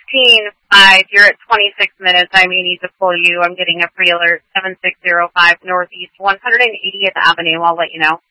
15-5. You're at 26 minutes. I may need to pull you. I'm getting a pre-alert 7605 Northeast 180th Avenue. I'll let you know.